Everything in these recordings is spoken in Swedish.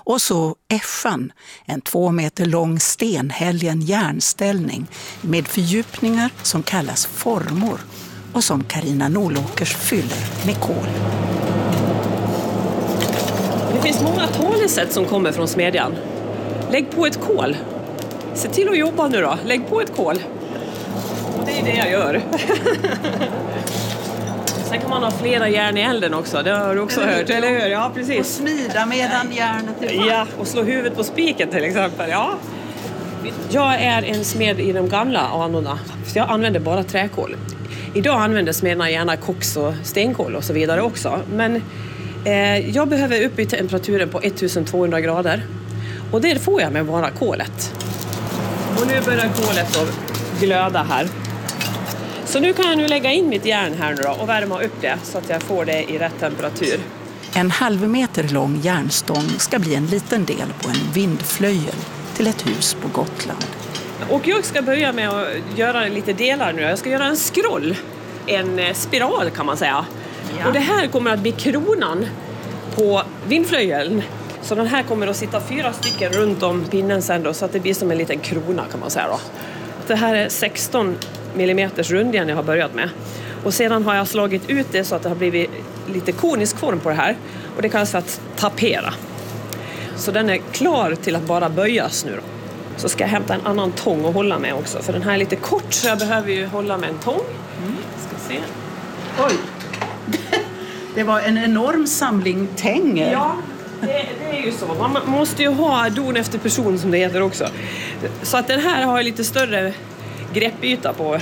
Och så Äschan, en 2 meter lång stenhälgen järnställning med fördjupningar som kallas formor och som Carina Nolåkers fyller med kol. Det finns många talesätt som kommer från smedjan. Lägg på ett kol. Se till att jobba nu då. Lägg på ett kol. Och det är det jag gör. Sen kan man ha flera järn i elden också. Det har du också hört, eller hur? Ja, precis. Och smida medan järnet är varmt. Ja, och slå huvudet på spiken till exempel. Ja. Jag är en smed i de gamla anorna. Så jag använder bara träkol. Idag använder smederna gärna koks och stenkol och så vidare också. Men jag behöver upp i temperaturen på 1200 grader. Och det får jag med bara kolet. Och nu börjar kolet att glöda här. Så nu kan jag lägga in mitt järn här nu då och värma upp det så att jag får det i rätt temperatur. En 1/2 meter lång järnstång ska bli en liten del på en vindflöjel till ett hus på Gotland. Och jag ska börja med att göra lite delar nu. Jag ska göra en scroll, en spiral kan man säga. Ja. Och det här kommer att bli kronan på vindflöjeln. Så den här kommer att sitta 4 stycken runt om pinnen sen då, så att det blir som en liten krona kan man säga då. Det här är 16 mm rundjärn jag har börjat med. Och sedan har jag slagit ut det så att det har blivit lite konisk form på det här. Och det kallas att tapera. Så den är klar till att bara böjas nu då. Så ska jag hämta en annan tång och hålla med också. För den här är lite kort så jag behöver ju hålla med en tång. Ska se. Oj! Det var en enorm samling tänger. Ja, det är ju så. Man måste ju ha don efter person som det heter också. Så att den här har lite större greppyta på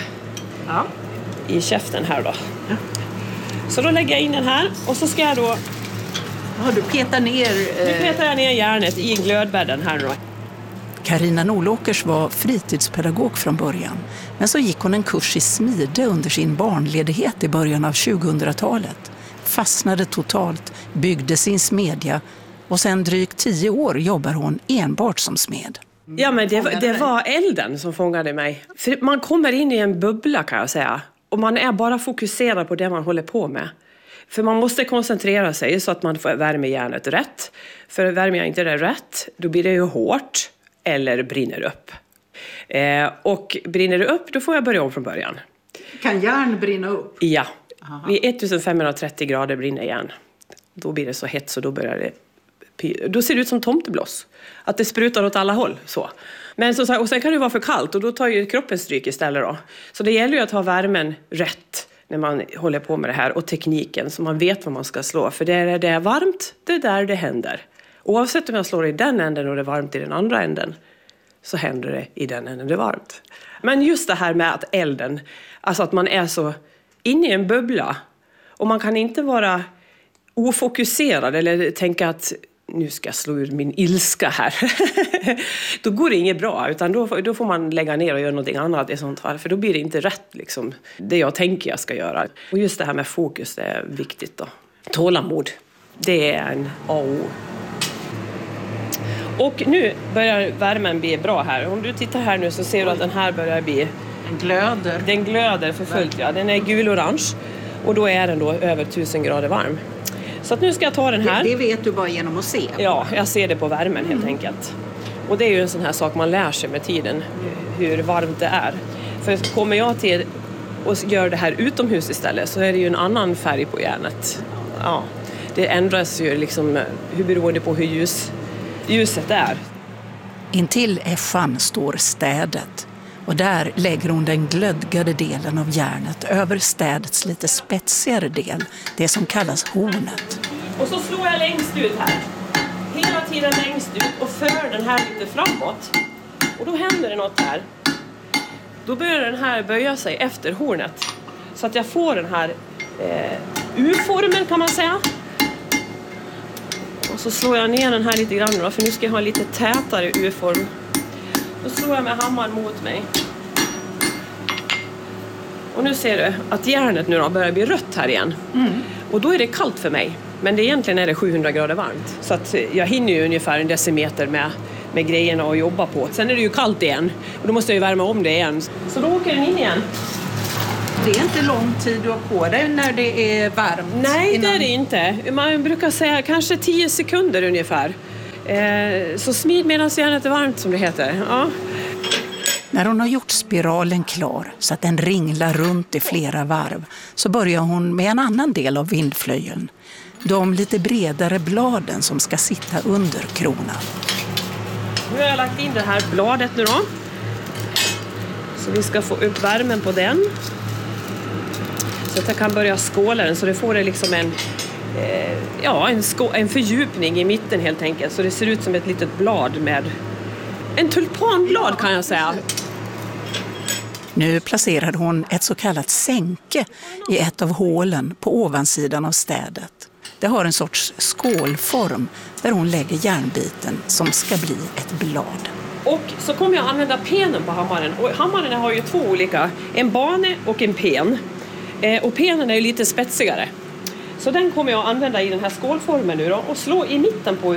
i käften här då. Ja. Så då lägger jag in den här och så ska jag då... Ja, du petar ner... Nu petar jag ner järnet i glödbädden här då. Carina Nolåkers var fritidspedagog från början. Men så gick hon en kurs i smide under sin barnledighet i början av 2000-talet. Fastnade totalt, byggde sin smedja och sen drygt 10 år jobbar hon enbart som smed. Ja, men det var elden som fångade mig. För man kommer in i en bubbla kan jag säga. Och man är bara fokuserad på det man håller på med. För man måste koncentrera sig så att man får värma järnet rätt. För värmer jag inte det rätt, då blir det ju hårt eller brinner upp. Och brinner det upp, då får jag börja om från början. Kan järn brinna upp? Ja, vid 1530 grader brinner järn. Då blir det så hett så då börjar det... Då ser det ut som tomtebloss. Att det sprutar åt alla håll. Så. Men så, och sen kan det vara för kallt och då tar ju kroppen stryk istället då. Så det gäller ju att ha värmen rätt när man håller på med det här. Och tekniken så man vet vad man ska slå. För det är varmt, det är där det händer. Oavsett om jag slår i den änden och det är varmt i den andra änden. Så händer det i den änden det är varmt. Men just det här med att elden, alltså att man är så inne i en bubbla. Och man kan inte vara ofokuserad eller tänka att nu ska jag slå ur min ilska här. Då går det inget bra, utan då får man lägga ner och göra något annat i sånt fall. För då blir det inte rätt, liksom, det jag tänker jag ska göra. Och just det här med fokus, det är viktigt då. Tålamod, det är en A och O. Och nu börjar värmen bli bra här. Om du tittar här nu så ser du att den här börjar bli... Den glöder för fullt, ja. Den är gul-orange. Och då är den då över 1000 grader varm. Så att nu ska jag ta den här. Det vet du bara genom att se? Ja, jag ser det på värmen helt enkelt. Och det är ju en sån här sak man lär sig med tiden. Hur varmt det är. För kommer jag till och gör det här utomhus istället så är det ju en annan färg på järnet. Ja, det ändras ju liksom hur beroende på hur ljuset är. Intill Äschan står städet. Och där lägger hon den glödgade delen av järnet över städets lite spetsigare del, det som kallas hornet. Och så slår jag längst ut här. Hela tiden längst ut och för den här lite framåt. Och då händer det något här. Då börjar den här böja sig efter hornet. Så att jag får den här U-formen kan man säga. Och så slår jag ner den här lite grann då, för nu ska jag ha en lite tätare U-form. Då slår jag med hammaren mot mig. Och nu ser du att järnet nu då börjar bli rött här igen. Och då är det kallt för mig. Men egentligen är det 700 grader varmt. Så att jag hinner ju ungefär en decimeter med grejerna att jobba på. Sen är det ju kallt igen. Och då måste jag ju värma om det igen. Så då åker den in igen. Det är inte lång tid du har på dig när det är varmt. Nej, det är det inte. Man brukar säga kanske 10 sekunder ungefär. Så smid medan järnet är varmt, som det heter. Ja. När hon har gjort spiralen klar så att den ringlar runt i flera varv så börjar hon med en annan del av vindflöjeln. De lite bredare bladen som ska sitta under kronan. Nu har jag lagt in det här bladet nu då. Så vi ska få upp värmen på den. Så att jag kan börja skåla den så det får liksom en fördjupning i mitten helt enkelt. Så det ser ut som ett litet blad med en tulpanblad kan jag säga. Nu placerade hon ett så kallat sänke i ett av hålen på ovansidan av städet. Det har en sorts skålform där hon lägger järnbiten som ska bli ett blad. Och så kommer jag använda penen på hammaren. Och hammaren har ju två olika, en bane och en pen. Och penen är ju lite spetsigare. Så den kommer jag använda i den här skålformen nu då och slå i mitten på